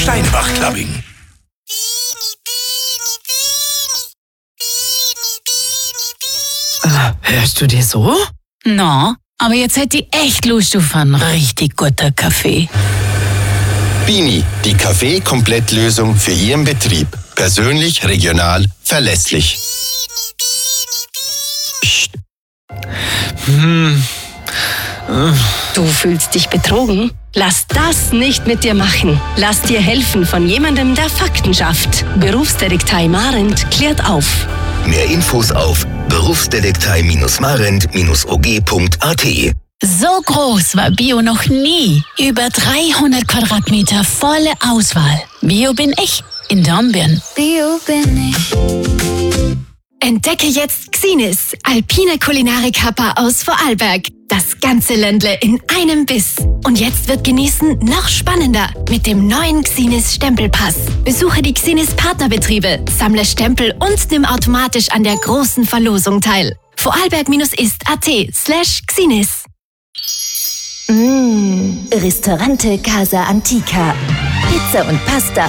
Steinbach-Clubbing. Hörst du dir so? Na, aber jetzt hätte ich echt Lust auf einen richtig guten Kaffee. Bini, die Kaffee-Komplettlösung für Ihren Betrieb. Persönlich, regional, verlässlich. Psst. Du fühlst dich betrogen? Lass das nicht mit dir machen. Lass dir helfen von jemandem, der Fakten schafft. Berufsdetektei Marent klärt auf. Mehr Infos auf berufsdetektei-marent-og.at. So groß war Bio noch nie. Über 300 Quadratmeter volle Auswahl. Bio bin ich in Dornbirn. Bio bin ich. Entdecke jetzt Xinis, alpine Kulinarik-Happer aus Vorarlberg. Das ganze Ländle in einem Biss. Und jetzt wird Genießen noch spannender mit dem neuen Xinis Stempelpass. Besuche die Xinis Partnerbetriebe, sammle Stempel und nimm automatisch an der großen Verlosung teil. Vorarlberg-ist.at/Xinis. Ristorante Casa Antica. Pizza und Pasta